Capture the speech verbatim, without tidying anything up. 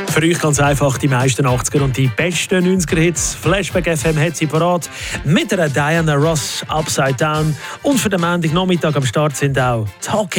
Für euch ganz einfach die meisten achtziger und die besten neunziger-Hits. Flashback F M hat sie parat mit einer Diana Ross, Upside Down. Und für den Montagnachmittag am Start sind auch Talking.